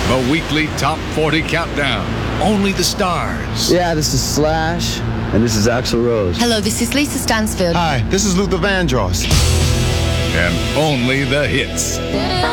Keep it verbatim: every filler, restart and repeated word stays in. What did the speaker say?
The weekly Top forty Countdown. Only the stars. Yeah, this is Slash, and this is Axl Rose. Hello, this is Lisa Stansfield. Hi, this is Luther Vandross. And only the hits.